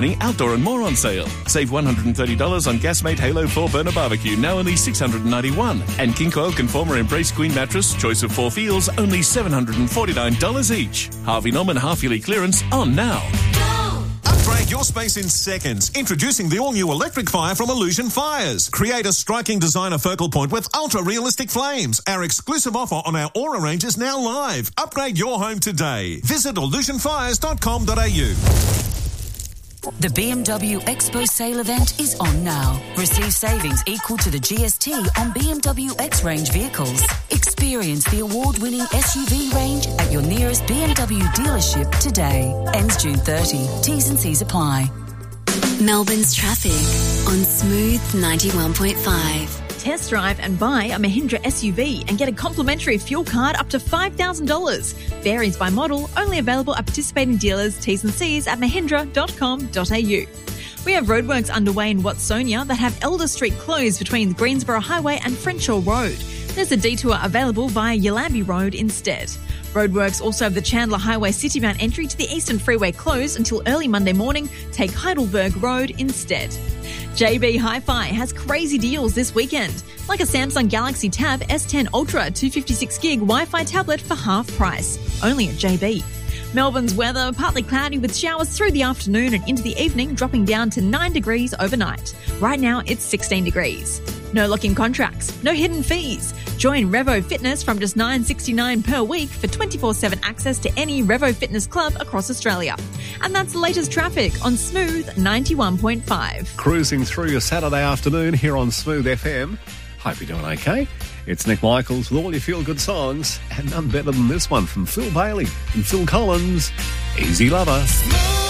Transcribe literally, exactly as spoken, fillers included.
Outdoor and more on sale. Save one hundred thirty dollars on Gasmate Halo four Burner Barbecue, now only six hundred ninety-one dollars. And King Coil Conformer Embrace Queen Mattress, choice of four feels, only seven hundred forty-nine dollars each. Harvey Norman half-yearly clearance on now. Upgrade your space in seconds. Introducing the all-new electric fire from Illusion Fires. Create a striking designer focal point with ultra-realistic flames. Our exclusive offer on our Aura range is now live. Upgrade your home today. Visit illusion fires dot com dot a u. The B M W Expo sale event is on now. Receive savings equal to the G S T on B M W X-Range vehicles. Experience the award-winning S U V range at your nearest B M W dealership today. Ends June thirtieth. T's and C's apply. Melbourne's traffic on Smooth ninety-one point five. Test drive and buy a Mahindra S U V and get a complimentary fuel card up to five thousand dollars. Varies by model, only available at participating dealers. T's and C's at mahindra dot com dot a u. We have roadworks underway in Watsonia that have Elder Street closed between the Greensboro Highway and Crenshaw Road. There's a detour available via Yallambee Road instead. Roadworks also have the Chandler Highway Citybound entry to the Eastern Freeway closed until early Monday morning. Take Heidelberg Road instead. J B Hi-Fi has crazy deals this weekend, like a Samsung Galaxy Tab S ten Ultra two fifty-six gig Wi-Fi tablet for half price, only at J B. Melbourne's weather, partly cloudy with showers through the afternoon and into the evening, dropping down to nine degrees overnight. Right now, it's sixteen degrees. No lock-in contracts, no hidden fees. Join Revo Fitness from just nine dollars sixty-nine per week for twenty-four seven access to any Revo Fitness club across Australia. And that's the latest traffic on Smooth ninety-one point five. Cruising through your Saturday afternoon here on Smooth F M. Hope you're doing okay. It's Nick Michaels with all your feel-good songs, and none better than this one from Phil Bailey and Phil Collins, Easy Lover.